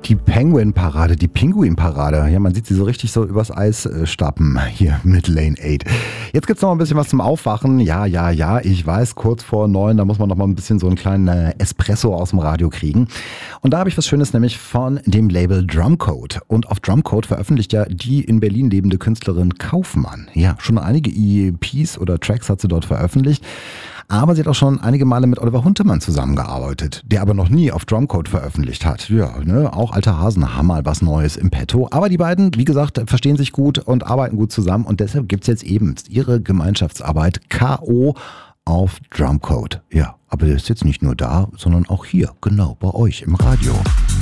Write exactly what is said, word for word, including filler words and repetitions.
Die Penguin-Parade, die Pinguin-Parade. Ja, man sieht sie so richtig so übers Eis äh, stappen hier mit Lane acht. Jetzt gibt's noch mal ein bisschen was zum Aufwachen. Ja, ja, ja, ich weiß, kurz vor neun, da muss man noch mal ein bisschen so einen kleinen äh, Espresso aus dem Radio kriegen. Und da habe ich was Schönes, nämlich von dem Label Drumcode. Und auf Drumcode veröffentlicht ja die in Berlin lebende Künstlerin Kaufmann. Ja, schon einige E Ps oder Tracks hat sie dort veröffentlicht. Aber sie hat auch schon einige Male mit Oliver Huntemann zusammengearbeitet, der aber noch nie auf Drumcode veröffentlicht hat. Ja, ne, auch alte Hasen haben mal was Neues im Petto. Aber die beiden, wie gesagt, verstehen sich gut und arbeiten gut zusammen. Und deshalb gibt's jetzt eben ihre Gemeinschaftsarbeit K O auf Drumcode. Ja, aber der ist jetzt nicht nur da, sondern auch hier, genau bei euch im Radio.